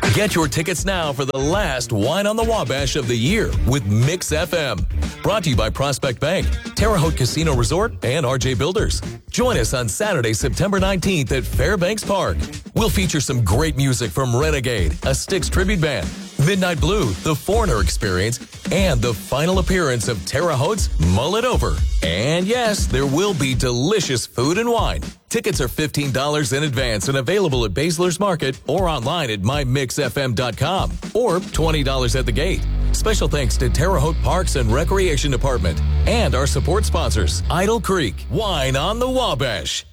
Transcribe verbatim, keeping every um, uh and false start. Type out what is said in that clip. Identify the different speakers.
Speaker 1: Get your tickets now for the last Wine on the Wabash of the year with Mix F M. Brought to you by Prospect Bank, Terre Haute Casino Resort, and R J Builders. Join us on Saturday, September nineteenth at Fairbanks Park. We'll feature some great music from Renegade, a Styx tribute band, Midnight Blue, The Foreigner Experience, and the final appearance of Terre Haute's Mull It Over. And yes, there will be delicious food and wine. Tickets are fifteen dollars in advance and available at Basler's Market or online at my mix f m dot com or twenty dollars at the gate. Special thanks to Terre Haute Parks and Recreation Department and our support sponsors, Idle Creek, Wine on the Wabash.